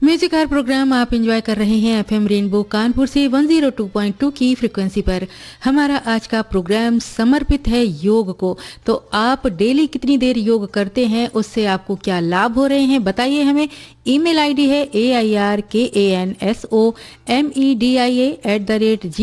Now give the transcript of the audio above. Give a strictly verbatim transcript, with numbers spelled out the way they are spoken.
Music हर programme आप enjoy कर रहे हैं एफएम रेनबो कानपुर से एक सौ दो पॉइंट दो की फ्रिक्वेंसी पर। हमारा आज का प्रोग्राम समर्पित है योग को। तो आप डेली कितनी देर योग करते हैं, उससे आपको क्या लाभ हो रहे हैं, बताइए हमें। ईमेल आईडी है ए आई आर के A N S O M E D I A at the rate ji